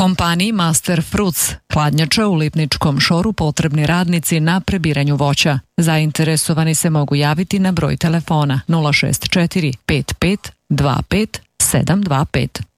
Kompaniji Master Fruits hladnjača u Lipničkom Šoru potrebni radnici na prebiranju voća. Zainteresovani se mogu javiti na broj telefona 064 55 25 725.